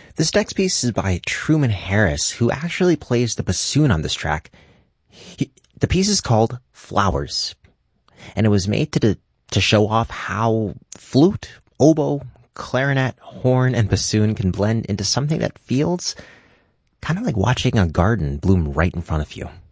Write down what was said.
This next piece is by Truman Harris, who actually plays the bassoon on this track. The piece is called Flowers, and it was made to show off how flute, oboe, clarinet, horn, and bassoon can blend into something that feels kind of like watching a garden bloom right in front of you.